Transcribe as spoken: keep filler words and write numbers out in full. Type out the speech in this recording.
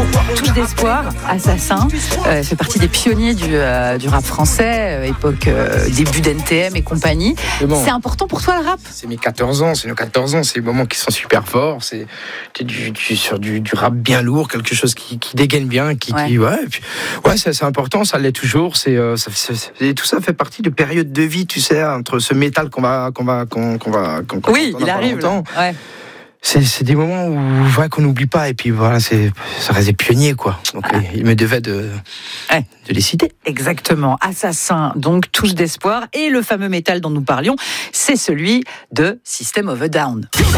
Touche d'espoir, Assassin, euh, fait partie des pionniers du, euh, du rap français, euh, époque euh, début d'N T M et compagnie. Bon, c'est important pour toi le rap ? C'est mes quatorze ans, c'est nos quatorze ans, c'est des moments qui sont super forts, c'est du, du, sur du, du rap bien lourd, quelque chose qui, qui dégaine bien, qui, ouais, qui, ouais, et puis, ouais c'est, c'est important, ça l'est toujours, c'est, euh, ça, c'est, c'est, tout ça fait partie de périodes de vie, tu sais, entre ce métal qu'on va, qu'on va, qu'on, qu'on va, qu'on, qu'on oui, il arrive. Ouais. C'est, c'est des moments où, ouais, qu'on n'oublie pas, et puis voilà, c'est, ça reste des pionniers, quoi. Donc, ah. il me devait de, ouais, de les citer. Exactement. Assassin, donc, touche d'espoir. Et le fameux métal dont nous parlions, c'est celui de System of a Down.